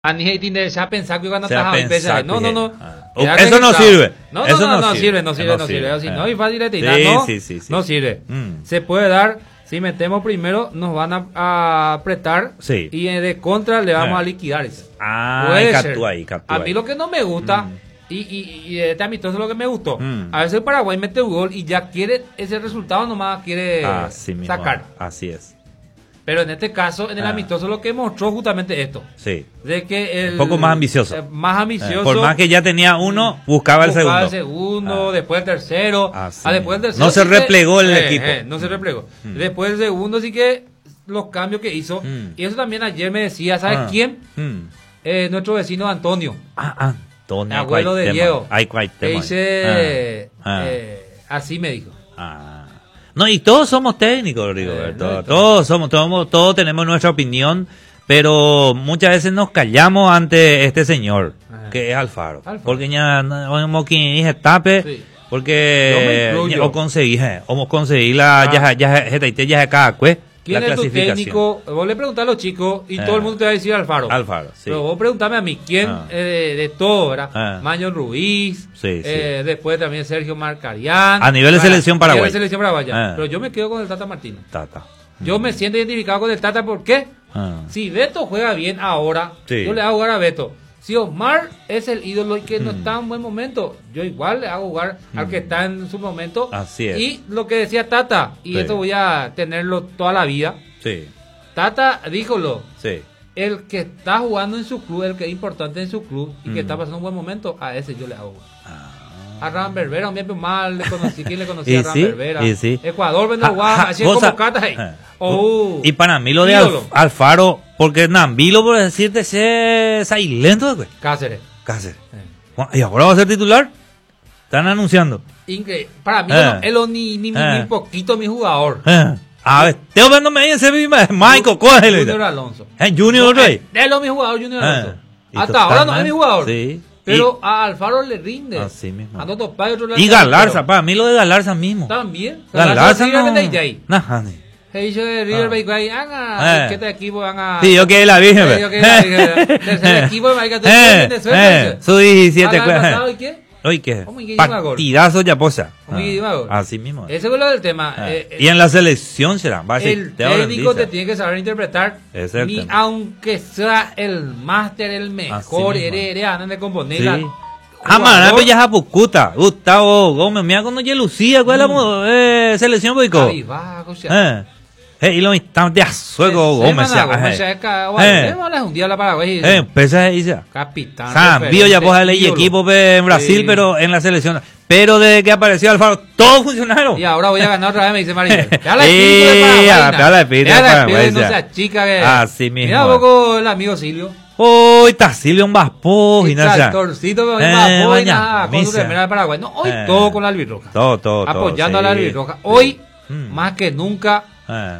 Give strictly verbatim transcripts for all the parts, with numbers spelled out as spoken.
Ani tiene ya pensar que van a Se ha trabajar pensado no, no, no. Ah. Eso no sirve. No, no, Eso no, no no sirve. sirve, no sirve, No no sirve. sirve. Así Eh. no, y fácil de Sí, tirar, no, sí, sí, sí. no sirve. Mm. Se puede dar, si metemos primero, nos van a, a apretar Sí. y eh, de contra le vamos Eh. a liquidar. Ese. Ah, Puede y ser. captúa ahí, captúa A mí ahí. lo que no me gusta, Mm. y, y, y de este amistoso lo que me gustó, Mm. a veces Paraguay mete un gol y ya quiere ese resultado, nomás quiere Así mismo. sacar. Así es. Pero en este caso, en el Ah. amistoso, lo que mostró justamente esto. Sí. De que el, Un poco más ambicioso. eh, más ambicioso. Eh, Por más que ya tenía uno, buscaba el segundo. el segundo, Ah. después el tercero. Así Ah, después el mismo. tercero. No se sí que- replegó el eh, equipo. eh, no se replegó. Mm. Después el segundo, sí que los cambios que hizo. Mm. Y eso también ayer me decía, ¿sabes Ah. quién? Mm. Eh, nuestro vecino Antonio. Ah, Antonio. Abuelo de Diego. Hay cual Que tema. dice, Ah. Ah. eh, así me dijo. Ah. No, y todos somos técnicos, Rigoberto. Eh, no, todos somos, todos, todos tenemos nuestra opinión, pero muchas veces nos callamos ante este señor, Ah. que es Alfaro. Alfaro. Porque ya, no, como quien dije, tape, Sí. Yo me porque incluyo. ya, o conseguí, eh, o conseguí la, Ah. ya, ya, ya, ya, ya, cada cue, ¿Quién la es tu clasificación. técnico? Vos le preguntás a los chicos y Eh. todo el mundo te va a decir Alfaro. Alfaro, sí. Pero vos preguntame a mí, ¿quién Ah. eh, de todo, verdad? Ah. Maño Ruiz, Sí, sí. eh, después también Sergio Marcarián. A nivel de Ah, selección a nivel paraguaya. de selección paraguaya. Ah. Pero yo me quedo con el Tata Martino. Tata. Yo me siento identificado con el Tata, ¿por qué? Ah. Si Beto juega bien ahora, Sí. yo le hago jugar a Beto. Si Osmar es el ídolo y que no Mm. está en buen momento, yo igual le hago jugar al que está en su momento. Así es. Y lo que decía Tata, y Sí. esto voy a tenerlo toda la vida. Sí, Tata díjolo, sí. el que está jugando en su club, el que es importante en su club y que Mm. está pasando un buen momento, a ese yo le hago. Ah. A Ram Berbera, un miembro mal, le conocí, ¿quién le conocía Y a Ram sí, Berbera? y sí. Ecuador, Ja, Bendoguá, ja, así vos como sa- Cata ahí. eh. Oh, Y para mí lo de Al- ídolo. Alfaro, porque Nambilo, por decirte, es silento, güey. Cáceres. Cáceres. Eh. ¿Y ahora va a ser titular? Están anunciando. Increíble. Para mí, Eh. no, él no- ni, ni, ni, Eh. ni poquito mi jugador. Eh. A ver, te voy a me ese mismo, Michael, cógelo. Junior Alonso. Eh, Junior No, Rey. eh, Él es mi jugador, Junior Eh. Alonso. Y Hasta ahora no es totalmente, mi jugador. sí. Pero a Alfaro le rinde. Así mismo. A Toto Pay, otro Y lateral, Galarza, pero para mí lo de Galarza mismo. También. Galarza sí, no. que de ahí. Nah, ni. He dicho de River Ah. Plate, ahí, haga, Eh. ¿qué te equipo haga? Sí, yo que la dije, Eh, ve. yo que la dije, tercer equipo, marica, tú Eh, tienes suerte. eh, su diecisiete, Haga el pues. pasado, ¿y qué? Oye, ¿qué? ¿Cómo que lleva gol? Partidazo ya posa. ¿Cómo que lleva gol? Así mismo. Ese fue lo del tema. Ah. Eh, Y en la selección será. Va a decir, el te ahora técnico dice. te tiene que saber interpretar. Ese es el Ni tema. aunque sea el máster, el mejor, mismo. eres, eres, andan de componer. Sí. la- Ah, man, jugador, pues ya Japucuta, Gustavo Gómez, mira cuando ya Lucía, ¿cuál es la mo- eh, selección, boico? Javi Vago, o sea, Eh, eh, y lo instante de Azuego Gómez, Semana Gómez, eh, ya es ca- eh. bueno, démosle un día a la Paraguay. eh, pesa ahí ya. Capitán. Cambio ya pues el ídolo. equipo pe, en Brasil, Sí. pero en la selección. Pero desde que apareció Alfaro, todos funcionaron. Y ahora voy a ganar otra vez, me dice María. Ya la Eh, espíritu de Paraguay. ya, na. ya la espíritu Ya de la Paraguay, espíritu, no ya. sea chica que. Así mismo. Mira un poco el amigo Silvio. Hoy está Silvio en Baspo, Y Ginacia. tractorcito me Eh, va a mañana, con su misa. remera de Paraguay. No, hoy Eh. todo con la albirroja. Todo, todo, todo. Apoyando a la sí. albirroja. Hoy, Mm. más que nunca. Eh.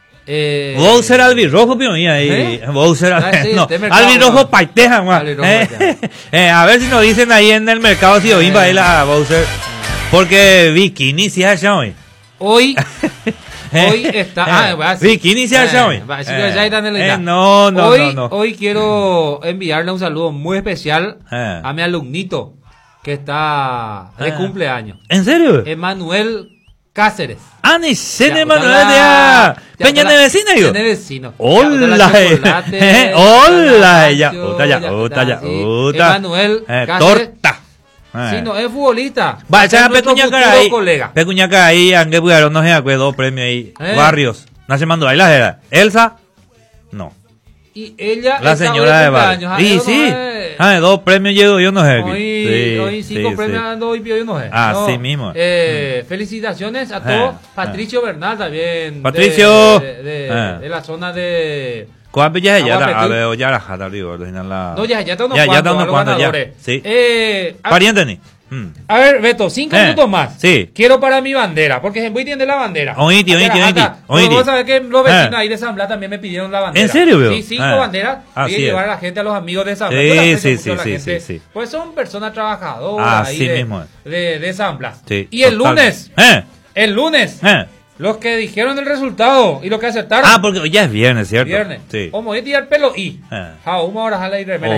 Eh, Bowser albirrojo, pio mía ahí. ¿Eh? Bowser Ah, sí, no, este mercado, albirrojo no. paiteja, ma. Albirrojo Eh, paiteja. eh, a ver si nos dicen ahí en el mercado si oímos ahí la Bowser. Porque Bikini sí es hoy. Hoy, hoy está. Ah, va, sí. Bikini sí es Eh, hoy. va, sí, ya está en el- Eh, no, no, hoy, no, no. Hoy quiero enviarle un saludo muy especial Eh. a mi alumnito que está de Eh. cumpleaños. ¿En serio? Emanuel Cáceres. Ah, ni sé Ya, de puta Manuel la- de a- ya, Peña puta de la- vecina, yo. Peña de vecino. Hola, Ya, puta la eh. chocolate, Eh, puta hola, la ella. nacho, Puta ya, ya, puta ya, sí. puta. Emanuel Eh, Cáceres. torta. Eh. Sí, no, es futbolista. Va, Va echar a nuestro Pecuñaca futuro ahí. colega. Pecuñaca ahí, aunque pudieron, no sé, dos premios ahí. Eh. Barrios. No se mandó ahí la era. Elsa, no. Y ella La está hoy señora de cumpleaños. Barrios. Ah, Y eso sí. no es- Ah, dos premios llego yo, no sé. Hoy, Sí, hoy cinco sí, premios sí. ando hoy, yo no sé. Así No, mismo. Eh, Felicitaciones a todos. Eh, Patricio Bernal también. de- Patricio. De, de- Eh. de la zona de. ¿Cuál ya ya Agua la Petú. veo ya la jata digo, la. No, ya, ya está unos Ya, ya cuantos. está unos a los cuantos, ya. ganadores. Sí. Eh, a, Pariente ni. Mm. a ver, Beto, cinco Eh, minutos más. sí. Quiero para mi bandera, porque voy tiene la bandera. Oíti, oíti, Acá, oíti, acá. oíti. Vos sabés que los vecinos Eh. ahí de San Blas también me pidieron la bandera. ¿En serio, veo? Sí, cinco Eh. banderas. Voy a Así llevar es. a la gente, a los amigos de San Blas. Sí, Yo la aprecio sí, mucho sí, a la sí, gente. sí, sí. Pues son personas trabajadoras Así ahí de, mismo. de, de San Blas. Sí, Y el total. lunes, Eh, el lunes, eh. Los que dijeron el resultado y los que acertaron. Ah, porque hoy ya es viernes, ¿cierto? Viernes. Sí. Como es día el pelo y. Ah. Ja, una hora jala y remera.